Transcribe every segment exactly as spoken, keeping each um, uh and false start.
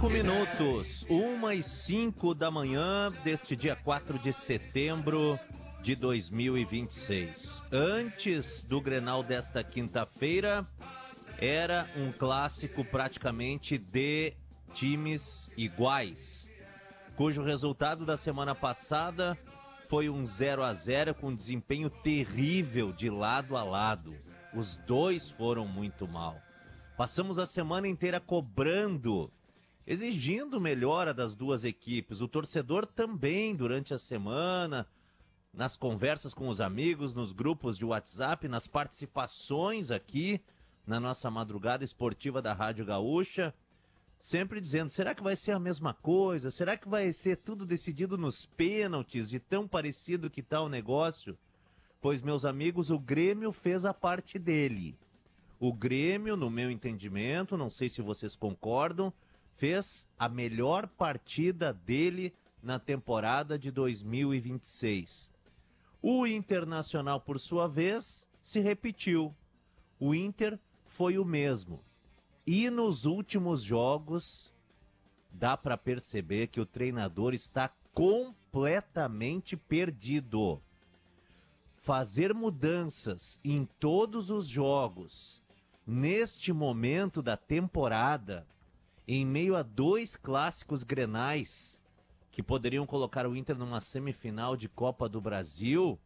Cinco minutos, uma e cinco da manhã deste dia quatro de setembro de dois mil e vinte e seis. Antes do Grenal desta quinta-feira, era um clássico praticamente de times iguais, cujo resultado da semana passada foi um zero a zero com desempenho terrível de lado a lado. Os dois foram muito mal. Passamos a semana inteira cobrando, exigindo melhora das duas equipes. O torcedor também, durante a semana, nas conversas com os amigos, nos grupos de WhatsApp, nas participações aqui na nossa madrugada esportiva da Rádio Gaúcha, sempre dizendo, será que vai ser a mesma coisa? Será que vai ser tudo decidido nos pênaltis, de tão parecido que tá o negócio? Pois, meus amigos, o Grêmio fez a parte dele. O Grêmio, no meu entendimento, não sei se vocês concordam, fez a melhor partida dele na temporada de dois mil e vinte e seis. O Internacional, por sua vez, se repetiu. O Inter foi o mesmo. E nos últimos jogos, dá para perceber que o treinador está completamente perdido. Fazer mudanças em todos os jogos, neste momento da temporada, em meio a dois clássicos grenais, que poderiam colocar o Inter numa semifinal de Copa do Brasil,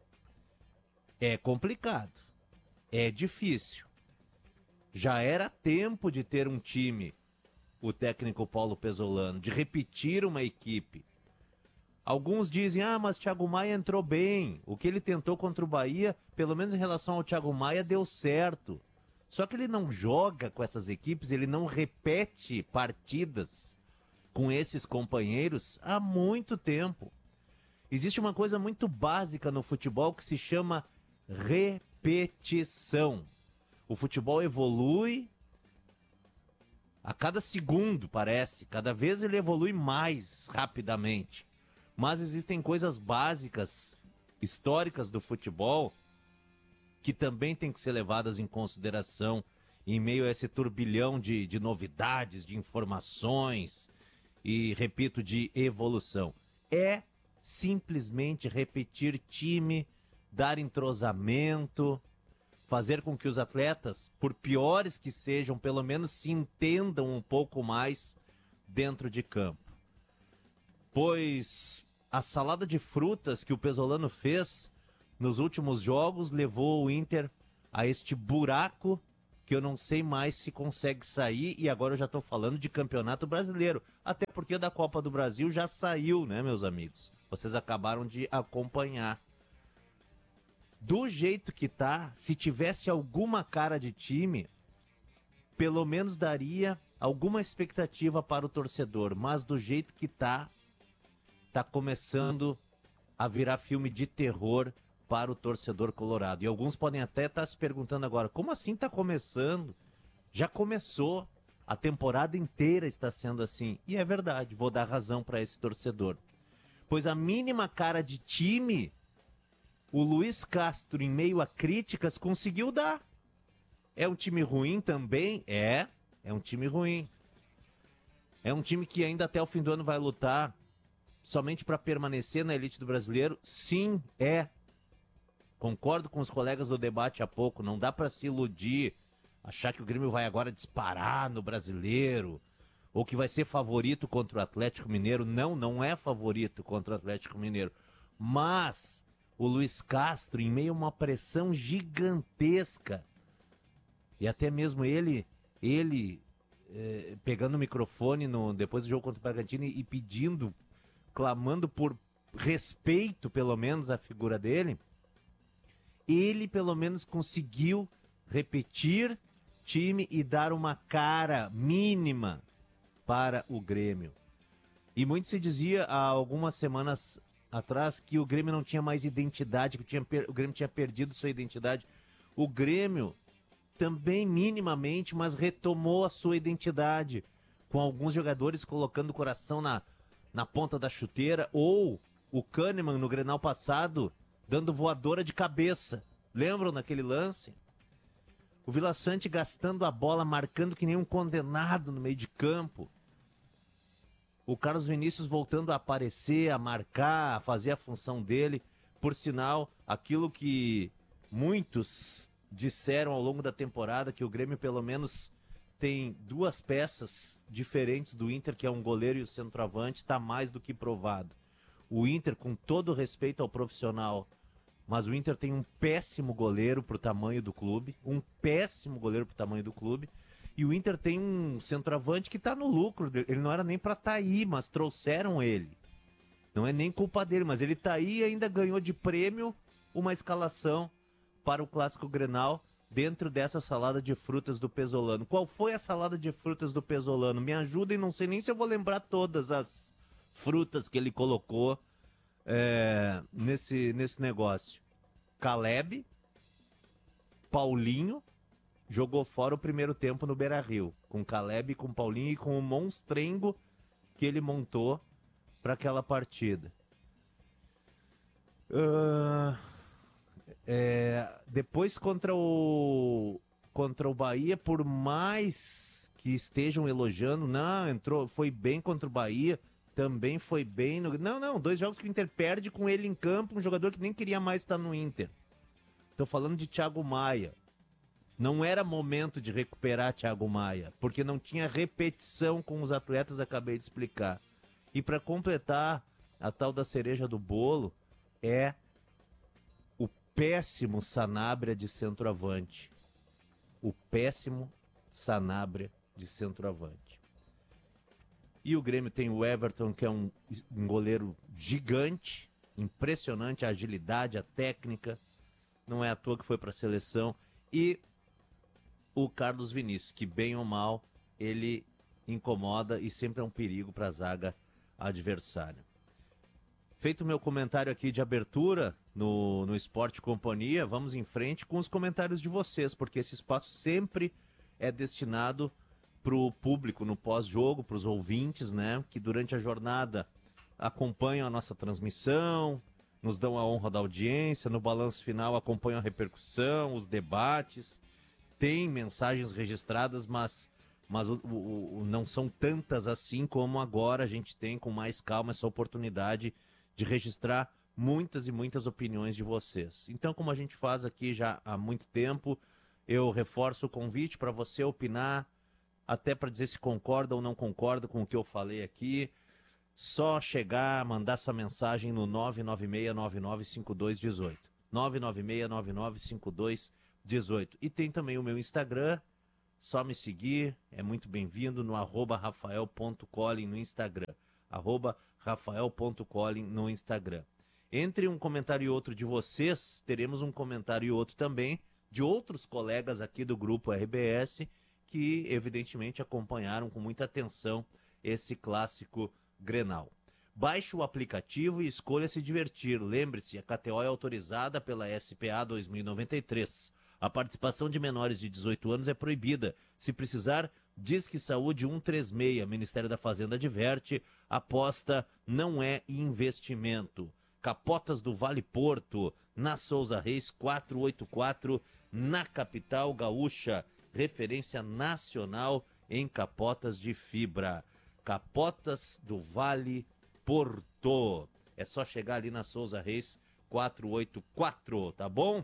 é complicado, é difícil. Já era tempo de ter um time, o técnico Paulo Pesolano, de repetir uma equipe. Alguns dizem, ah, mas Thiago Maia entrou bem. O que ele tentou contra o Bahia, pelo menos em relação ao Thiago Maia, deu certo. Só que ele não joga com essas equipes, ele não repete partidas com esses companheiros há muito tempo. Existe uma coisa muito básica no futebol que se chama repetição. O futebol evolui a cada segundo, parece. Cada vez ele evolui mais rapidamente. Mas existem coisas básicas, históricas do futebol, que também têm que ser levadas em consideração em meio a esse turbilhão de, de novidades, de informações e, repito, de evolução. É simplesmente repetir time, dar entrosamento, fazer com que os atletas, por piores que sejam, pelo menos se entendam um pouco mais dentro de campo. Pois a salada de frutas que o Pesolano fez nos últimos jogos levou o Inter a este buraco que eu não sei mais se consegue sair, e agora eu já estou falando de Campeonato Brasileiro, até porque da Copa do Brasil já saiu, né, meus amigos? Vocês acabaram de acompanhar. Do jeito que tá, se tivesse alguma cara de time, pelo menos daria alguma expectativa para o torcedor, mas do jeito que tá, tá começando a virar filme de terror para o torcedor colorado. E alguns podem até estar se perguntando agora, como assim tá começando? Já começou, a temporada inteira está sendo assim. E é verdade, vou dar razão para esse torcedor. Pois a mínima cara de time, o Luiz Castro, em meio a críticas, conseguiu dar. É um time ruim também? É, é um time ruim. É um time que ainda até o fim do ano vai lutar somente para permanecer na elite do brasileiro? Sim, é. Concordo com os colegas do debate há pouco, não dá para se iludir, achar que o Grêmio vai agora disparar no brasileiro, ou que vai ser favorito contra o Atlético Mineiro. Não, não é favorito contra o Atlético Mineiro. Mas o Luiz Castro, em meio a uma pressão gigantesca, e até mesmo ele, ele eh, pegando o microfone no, depois do jogo contra o Bragantino e, e pedindo, clamando por respeito, pelo menos, à figura dele, ele pelo menos conseguiu repetir time e dar uma cara mínima para o Grêmio. E muito se dizia há algumas semanas atrás que o Grêmio não tinha mais identidade, que tinha per... o Grêmio tinha perdido sua identidade. O Grêmio também minimamente, mas retomou a sua identidade, com alguns jogadores colocando o coração na, na ponta da chuteira, ou o Kahneman no Grenal passado dando voadora de cabeça. Lembram naquele lance? O Vila Sante gastando a bola, marcando que nem um condenado no meio de campo. O Carlos Vinícius voltando a aparecer, a marcar, a fazer a função dele. Por sinal, aquilo que muitos disseram ao longo da temporada, que o Grêmio pelo menos tem duas peças diferentes do Inter, que é um goleiro e o centroavante, está mais do que provado. O Inter, com todo respeito ao profissional, mas o Inter tem um péssimo goleiro pro tamanho do clube, um péssimo goleiro pro tamanho do clube, e o Inter tem um centroavante que tá no lucro, ele não era nem pra estar aí, mas trouxeram ele. Não é nem culpa dele, mas ele tá aí e ainda ganhou de prêmio uma escalação para o Clássico Grenal dentro dessa salada de frutas do Pesolano. Qual foi a salada de frutas do Pesolano? Me ajudem, não sei nem se eu vou lembrar todas as frutas que ele colocou é, nesse, nesse negócio. Caleb, Paulinho, jogou fora o primeiro tempo no Beira-Rio, com Caleb, com Paulinho e com o monstrengo que ele montou para aquela partida. Uh, é, depois contra o contra o Bahia, por mais que estejam elogiando, não, entrou, foi bem contra o Bahia, também foi bem no... Não, não, dois jogos que o Inter perde com ele em campo, um jogador que nem queria mais estar no Inter. Tô falando de Thiago Maia. Não era momento de recuperar Thiago Maia, porque não tinha repetição com os atletas, acabei de explicar. E para completar, a tal da cereja do bolo é o péssimo Sanabria de centroavante. O péssimo Sanabria de centroavante. E o Grêmio tem o Everton, que é um, um goleiro gigante, impressionante, a agilidade, a técnica. Não é à toa que foi para a seleção. E o Carlos Vinícius, que bem ou mal, ele incomoda e sempre é um perigo para a zaga adversária. Feito o meu comentário aqui de abertura no, no Esporte Companhia, vamos em frente com os comentários de vocês, porque esse espaço sempre é destinado para o público no pós-jogo, para os ouvintes, né, que durante a jornada acompanham a nossa transmissão, nos dão a honra da audiência, no balanço final acompanham a repercussão, os debates, tem mensagens registradas, mas, mas o, o, o, não são tantas assim como agora a gente tem com mais calma essa oportunidade de registrar muitas e muitas opiniões de vocês. Então, como a gente faz aqui já há muito tempo, eu reforço o convite para você opinar, até para dizer se concorda ou não concorda com o que eu falei aqui. Só chegar, mandar sua mensagem no nove nove seis nove nove cinco dois um oito. nove nove seis nove nove cinco dois um oito. E tem também o meu Instagram, só me seguir, é muito bem-vindo no arroba rafael ponto collin no Instagram. Arroba rafael ponto collin no Instagram. Entre um comentário e outro de vocês, teremos um comentário e outro também de outros colegas aqui do Grupo R B S que, evidentemente, acompanharam com muita atenção esse clássico Grenal. Baixe o aplicativo e escolha se divertir. Lembre-se, a K T O é autorizada pela S P A dois mil e noventa e três. A participação de menores de dezoito anos é proibida. Se precisar, Disque Saúde cento e trinta e seis. Ministério da Fazenda adverte, aposta não é investimento. Capotas do Vale Porto, na Souza Reis quatrocentos e oitenta e quatro, na capital gaúcha. Referência nacional em capotas de fibra. Capotas do Vale Porto. É só chegar ali na Souza Reis quatrocentos e oitenta e quatro, tá bom?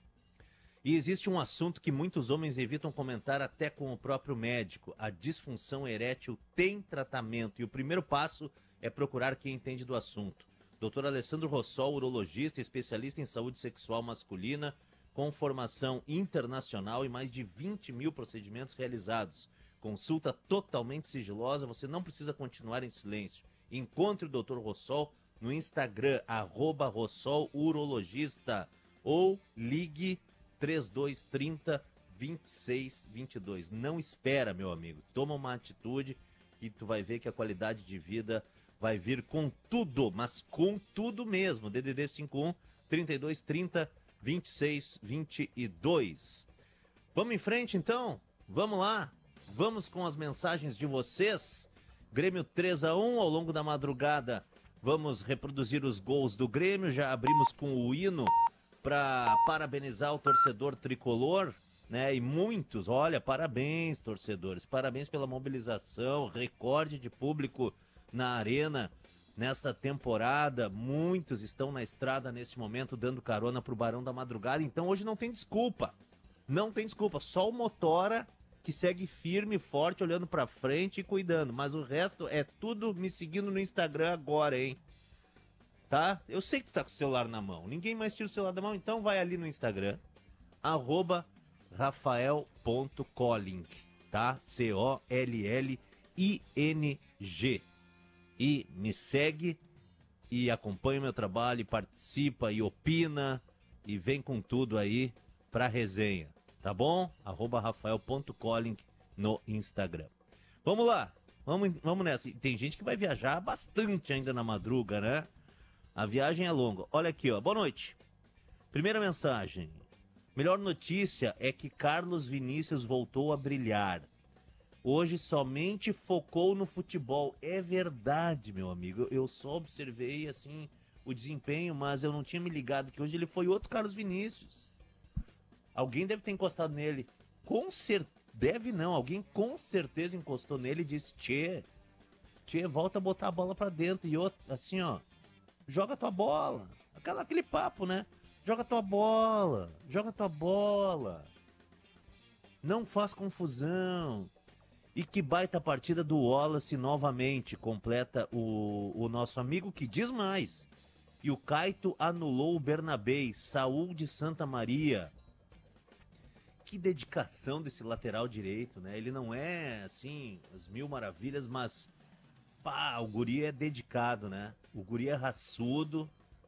E existe um assunto que muitos homens evitam comentar até com o próprio médico. A disfunção erétil tem tratamento e o primeiro passo é procurar quem entende do assunto. doutor Alessandro Rossol, urologista, especialista em saúde sexual masculina, com formação internacional e mais de vinte mil procedimentos realizados. Consulta totalmente sigilosa, você não precisa continuar em silêncio. Encontre o doutor Rossol no Instagram, arroba Rossol Urologista, ou ligue trinta e dois trinta, vinte e seis vinte e dois. Não espera, meu amigo. Toma uma atitude que tu vai ver que a qualidade de vida vai vir com tudo, mas com tudo mesmo. D D D cinquenta e um, trinta e dois trinta, vinte e seis vinte e dois. Vamos em frente, então? Vamos lá. Vamos com as mensagens de vocês. Grêmio três a um ao longo da madrugada. Vamos reproduzir os gols do Grêmio. Já abrimos com o hino para parabenizar o torcedor tricolor, né? E muitos, olha, parabéns, torcedores. Parabéns pela mobilização, recorde de público na arena nesta temporada. Muitos estão na estrada nesse momento dando carona pro Barão da Madrugada. Então hoje não tem desculpa. Não tem desculpa. Só o motora que segue firme e forte, olhando pra frente e cuidando. Mas o resto é tudo me seguindo no Instagram agora, hein? Tá? Eu sei que tu tá com o celular na mão. Ninguém mais tira o celular da mão, então vai ali no Instagram. Arroba rafael ponto colling, tá? C O L L I N G. E me segue e acompanha o meu trabalho, e participa e opina e vem com tudo aí pra resenha, tá bom? Arroba rafael ponto colling no Instagram. Vamos lá, vamos, vamos nessa. Tem gente que vai viajar bastante ainda na madruga, né? A viagem é longa. Olha aqui, ó. Boa noite. Primeira mensagem. Melhor notícia é que Carlos Vinícius voltou a brilhar. Hoje somente focou no futebol. É verdade, meu amigo. Eu só observei, assim, o desempenho, mas eu não tinha me ligado que hoje ele foi outro Carlos Vinícius. Alguém deve ter encostado nele. Com certeza. Deve não. Alguém com certeza encostou nele e disse: Tchê, Tchê, volta a botar a bola pra dentro. E outro, assim, ó. Joga tua bola. Aquela, aquele papo, né? Joga tua bola. Joga tua bola. Não faz confusão. E que baita partida do Wallace novamente. Completa o, o nosso amigo que diz mais. E o Caito anulou o Bernabé. Saúl de Santa Maria. Que dedicação desse lateral direito, né? Ele não é, assim, as mil maravilhas, mas... Pá, o guri é dedicado, né? O guri é raçudo,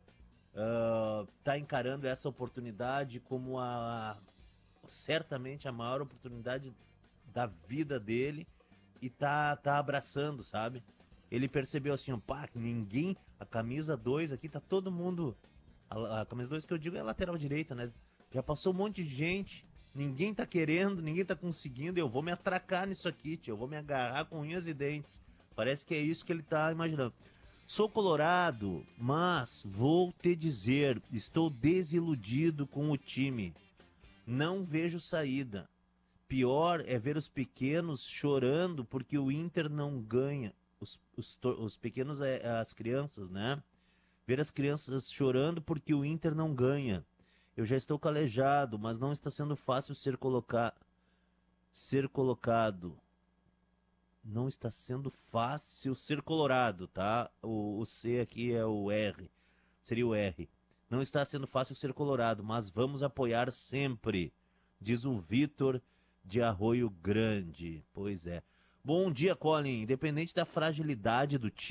uh, tá encarando essa oportunidade como a, certamente a maior oportunidade da vida dele e tá, tá abraçando, sabe? Ele percebeu assim, ó, pá, ninguém, a camisa dois aqui, tá todo mundo, a, a camisa dois que eu digo é a lateral direita, né? Já passou um monte de gente, ninguém tá querendo, ninguém tá conseguindo, eu vou me atracar nisso aqui, tio, eu vou me agarrar com unhas e dentes. Parece que é isso que ele tá imaginando. Sou colorado, mas vou te dizer, estou desiludido com o time. Não vejo saída. Pior é ver os pequenos chorando porque o Inter não ganha. Os, os, os pequenos, é, as crianças, né? Ver as crianças chorando porque o Inter não ganha. Eu já estou calejado, mas não está sendo fácil ser, colocar, ser colocado. Não está sendo fácil ser colorado, tá? O, o C aqui é o R. Seria o R. Não está sendo fácil ser colorado, mas vamos apoiar sempre. Diz o Vitor de Arroio Grande. Pois é. Bom dia, Colin. Independente da fragilidade do time,